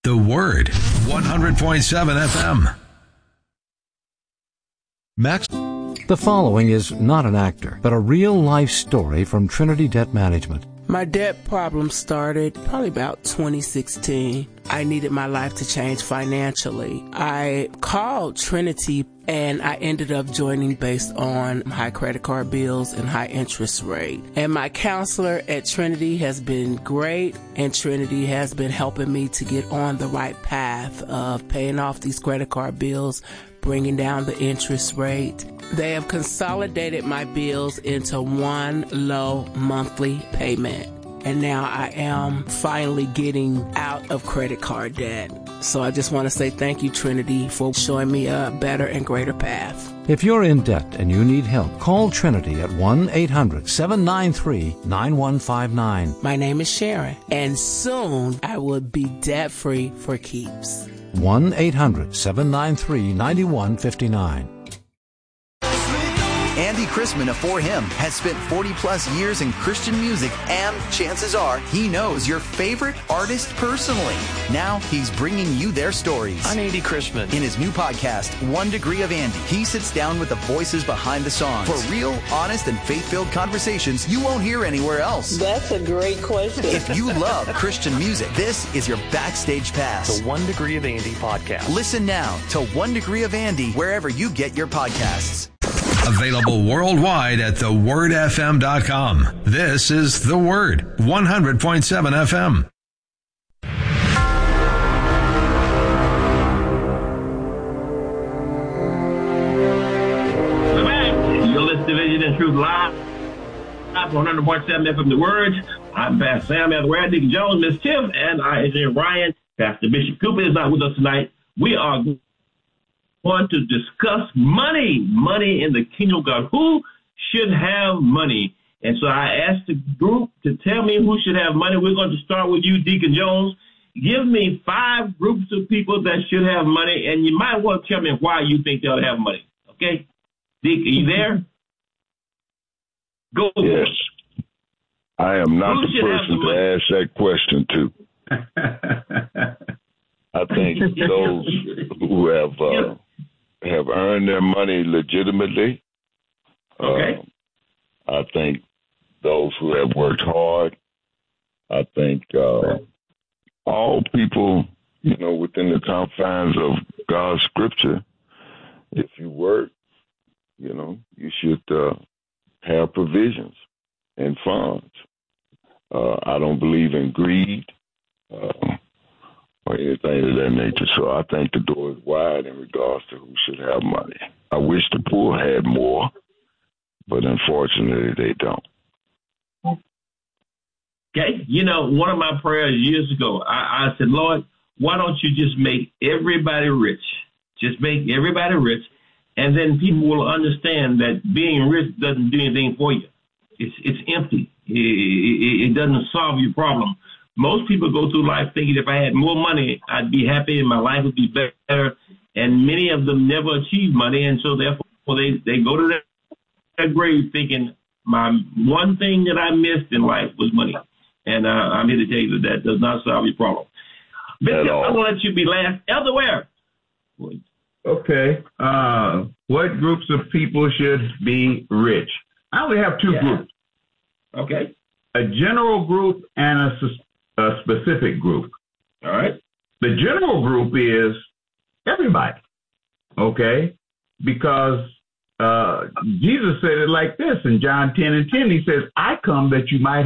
The Word, 100.7 FM. Max. The following is not an actor, but a real-life story from Trinity Debt Management. My debt problem started probably about 2016. I needed my life to change financially. I called Trinity and I ended up joining based on high credit card bills and high interest rate. And my counselor at Trinity has been great, and Trinity has been helping me to get on the right path of paying off these credit card bills, bringing down the interest rate. They have consolidated my bills into one low monthly payment. And now I am finally getting out of credit card debt. So I just want to say thank you, Trinity, for showing me a better and greater path. If you're in debt and you need help, call Trinity at 1-800-793-9159. My name is Sharon, and soon I will be debt-free for keeps. 1-800-793-9159. Andy Chrisman of For Him has spent 40-plus years in Christian music, and chances are he knows your favorite artist personally. Now he's bringing you their stories. I'm Andy Chrisman. In his new podcast, 1 Degree of Andy, he sits down with the voices behind the songs for real, honest, and faith-filled conversations you won't hear anywhere else. That's a great question. If you love Christian music, this is your backstage pass. The 1 Degree of Andy podcast. Listen now to 1 Degree of Andy wherever you get your podcasts. Available worldwide at thewordfm.com. This is The Word, 100.7 FM. We're back. You're listening to Vision and Truth Live. 100.7 FM, The Word. I'm Pastor Sam, Elder Ware, Deacon Jones, Miss Tiff, and our engineer Ryan. Pastor Bishop Cooper is not with us tonight. We are going to discuss money in the kingdom of God. Who should have money? And so I asked the group to tell me who should have money. We're going to start with you, Deacon Jones. Give me 5 groups of people that should have money, and you might want to tell me why you think they'll have money. Okay? Deacon, are you there? Go. Yes. I am not the person to ask that question to. I think those who have earned their money legitimately. Okay. I think those who have worked hard. I think all people, within the confines of God's scripture, if you work, you should have provisions and funds. I don't believe in greed. Or anything of that nature. So I think the door is wide in regards to who should have money. I wish the poor had more, but unfortunately they don't. Okay. One of my prayers years ago, I said, Lord, why don't you just make everybody rich? Just make everybody rich, and then people will understand that being rich doesn't do anything for you. It's empty. It doesn't solve your problem. Most people go through life thinking if I had more money, I'd be happy and my life would be better. And many of them never achieve money. And so therefore they go to their grave thinking my one thing that I missed in life was money. And I'm here to tell you that does not solve your problem. Bishop, I'm going to let you be last. Elder Ware. Okay. What groups of people should be rich? I only have 2 groups. Okay. A general group and a specific group. All right. The general group is everybody, okay? Because Jesus said it like this in John 10:10. He says, I come that you might